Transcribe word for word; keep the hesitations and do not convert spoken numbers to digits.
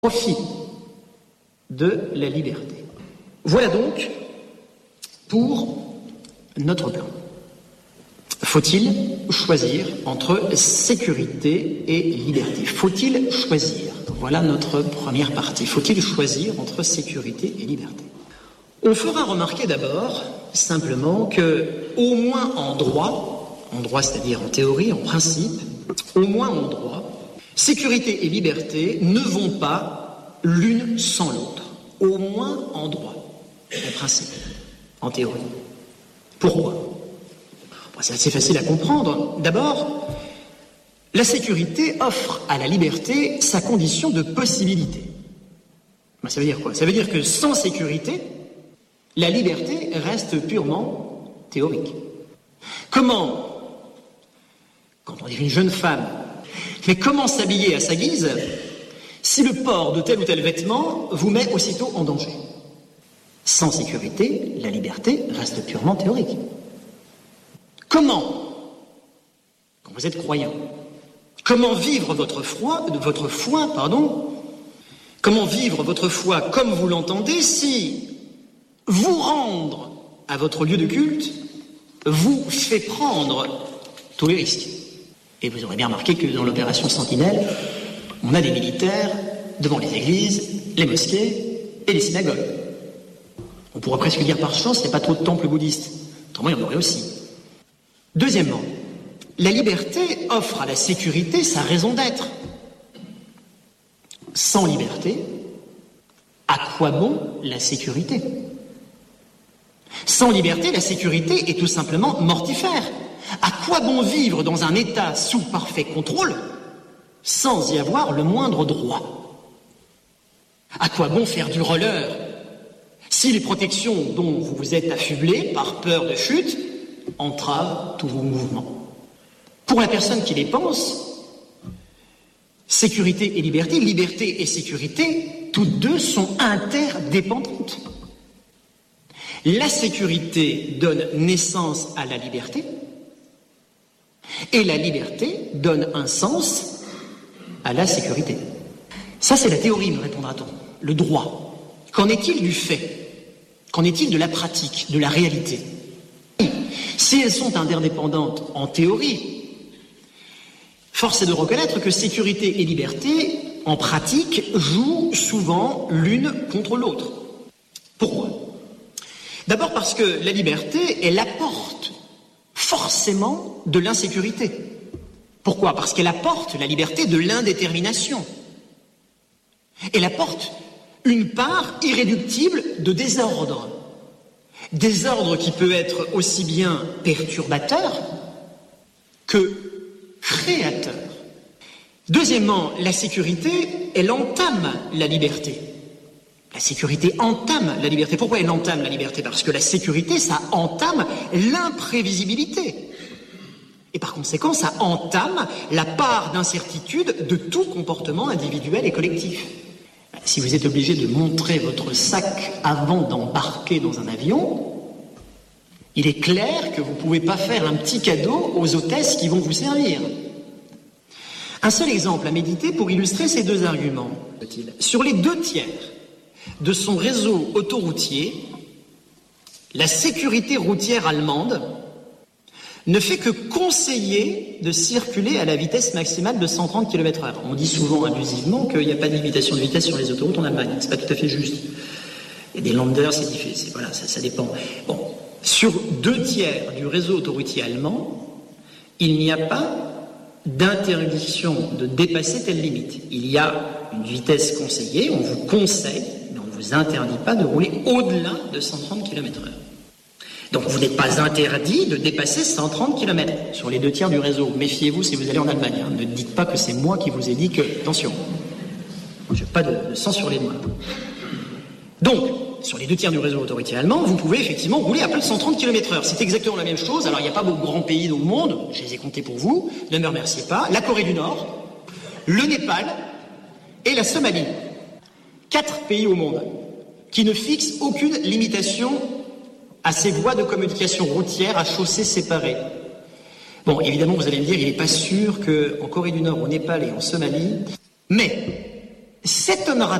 profit de la liberté. Voilà donc pour notre plan. Faut-il choisir entre sécurité et liberté? Faut-il choisir? Voilà notre première partie. Faut-il choisir entre sécurité et liberté? On fera remarquer d'abord, simplement, que, au moins en droit, en droit c'est-à-dire en théorie, en principe, au moins en droit, sécurité et liberté ne vont pas l'une sans l'autre. Au moins en droit, en principe, en théorie. Pourquoi? Bon, c'est assez facile à comprendre. D'abord, la sécurité offre à la liberté sa condition de possibilité. Ben, ça veut dire quoi? Ça veut dire que sans sécurité, la liberté reste purement théorique. Comment, quand on dit une jeune femme, mais comment s'habiller à sa guise si le port de tel ou tel vêtement vous met aussitôt en danger? Sans sécurité, la liberté reste purement théorique. Comment, quand vous êtes croyant, comment vivre votre foi, votre foi, pardon, comment vivre votre foi comme vous l'entendez si vous rendre à votre lieu de culte vous fait prendre tous les risques? Et vous aurez bien remarqué que dans l'opération Sentinelle, on a des militaires devant les églises, les mosquées et les synagogues. On pourrait presque dire par chance, il n'y a pas trop de temples bouddhistes. Autrement, il y en aurait aussi. Deuxièmement, la liberté offre à la sécurité sa raison d'être. Sans liberté, à quoi bon la sécurité? Sans liberté, la sécurité est tout simplement mortifère. À quoi bon vivre dans un état sous parfait contrôle sans y avoir le moindre droit? À quoi bon faire du roller si les protections dont vous vous êtes affublé par peur de chute entravent tous vos mouvements? Pour la personne qui les pense, sécurité et liberté, liberté et sécurité, toutes deux sont interdépendantes. La sécurité donne naissance à la liberté et la liberté donne un sens à la sécurité. Ça, c'est la théorie, me répondra-t-on. Le droit. Qu'en est-il du fait? Qu'en est-il de la pratique, de la réalité? Si elles sont interdépendantes en théorie, force est de reconnaître que sécurité et liberté, en pratique, jouent souvent l'une contre l'autre. Pourquoi? D'abord parce que la liberté, elle apporte forcément de l'insécurité. Pourquoi? Parce qu'elle apporte la liberté de l'indétermination. Elle apporte une part irréductible de désordre. Désordre qui peut être aussi bien perturbateur que créateur. Deuxièmement, la sécurité, elle entame la liberté. La sécurité entame la liberté. Pourquoi elle entame la liberté? Parce que la sécurité, ça entame l'imprévisibilité. Et par conséquent, ça entame la part d'incertitude de tout comportement individuel et collectif. Si vous êtes obligé de montrer votre sac avant d'embarquer dans un avion, il est clair que vous ne pouvez pas faire un petit cadeau aux hôtesses qui vont vous servir. Un seul exemple à méditer pour illustrer ces deux arguments. Sur les deux tiers de son réseau autoroutier, la sécurité routière allemande ne fait que conseiller de circuler à la vitesse maximale de cent trente kilomètres heure. On dit souvent abusivement qu'il n'y a pas de limitation de vitesse sur les autoroutes en Allemagne. C'est pas tout à fait juste. Il y a des Länder, c'est difficile. Voilà, ça, ça dépend. Bon, sur deux tiers du réseau autoroutier allemand, il n'y a pas d'interdiction de dépasser telle limite. Il y a une vitesse conseillée, on vous conseille, mais on ne vous interdit pas de rouler au-delà de cent trente kilomètres heure. Donc vous n'êtes pas interdit de dépasser cent trente kilomètres sur les deux tiers du réseau. Méfiez-vous si vous allez en Allemagne. Hein. Ne dites pas que c'est moi qui vous ai dit que... Attention, je n'ai pas de, de sang sur les doigts. Donc, sur les deux tiers du réseau autoroutier allemand, vous pouvez effectivement rouler à plus de cent trente kilomètres heure. C'est exactement la même chose. Alors il n'y a pas beaucoup de grands pays dans le monde, je les ai comptés pour vous, ne me remerciez pas. La Corée du Nord, le Népal et la Somalie. Quatre pays au monde qui ne fixent aucune limitation à ces voies de communication routière à chaussées séparées. Bon, évidemment, vous allez me dire, il n'est pas sûr qu'en Corée du Nord, au Népal et en Somalie, mais S'étonnera